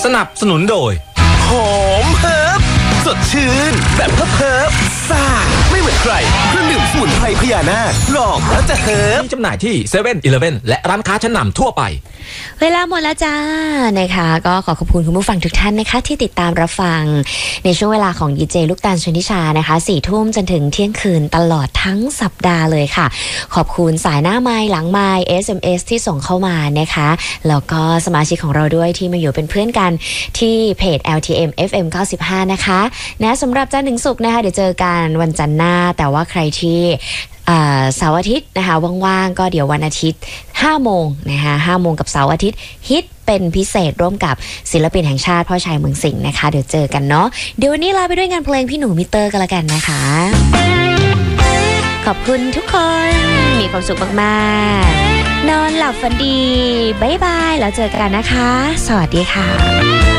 สนับสนุนโดยหอมเฮิร์บสดชื่นแบบเฮิร์บซ่าไม่เหมือนใครเครื่องดื่มสมุนไพรพญานาคลองแล้วจะเฮิร์บมีจำหน่ายที่เซเว่นอีเลฟเว่นและร้านค้าชั้นนำทั่วไปเวลาหมดแล้วจ้านะคะก็ขอขอบคุณคุณผู้ฟังทุกท่านนะคะที่ติดตามรับฟังในช่วงเวลาของดีเจลูกตาลชนิชานะคะ4 ทุ่มจนถึงเที่ยงคืนตลอดทั้งสัปดาห์เลยค่ะขอบคุณสายหน้าไมค์หลังไมค์ SMS ที่ส่งเข้ามานะคะแล้วก็สมาชิกของเราด้วยที่มาอยู่เป็นเพื่อนกันที่เพจ LTM FM 95นะคะนะสำหรับจันทร์ถึงศุกร์นะคะเดี๋ยวเจอกันวันจันทร์หน้าแต่ว่าใครที่เสาร์อาทิตย์นะคะว่างๆก็เดี๋ยววันอาทิตย์5 โมงนะคะ5 โมงกับเสาร์อาทิตย์ฮิตเป็นพิเศษร่วมกับศิลปินแห่งชาติพ่อชัยเมืองสิงห์นะคะเดี๋ยวเจอกันเนาะเดี๋ยววันนี้ลาไปด้วยงานเพลงพี่หนูมิเตอร์กันละกันนะคะขอบคุณทุกคนมีความสุขมากๆนอนหลับฝันดีบ๊ายบายแล้วเจอกันนะคะสวัสดีค่ะ